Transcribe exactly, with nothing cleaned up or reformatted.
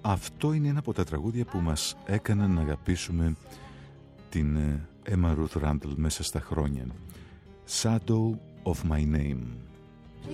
Αυτό είναι ένα από τα τραγούδια που μας έκαναν να αγαπήσουμε την Emma Ruth Randall μέσα στα χρόνια. Shadow of My Name.